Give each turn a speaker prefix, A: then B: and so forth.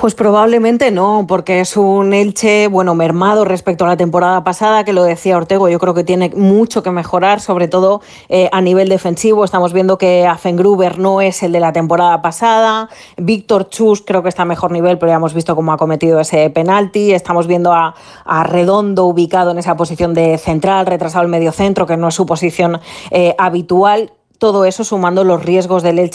A: Pues probablemente no, porque es un Elche, bueno, mermado respecto a la temporada pasada, que lo decía Ortego, yo creo que tiene mucho que mejorar, sobre todo a nivel defensivo. Estamos viendo que Afengruber no es el de la temporada pasada, Víctor Chus creo que está a mejor nivel, pero ya hemos visto cómo ha cometido ese penalti. Estamos viendo a Redondo ubicado en esa posición de central, retrasado el medio centro, que no es su posición habitual. Todo eso sumando los riesgos del Elche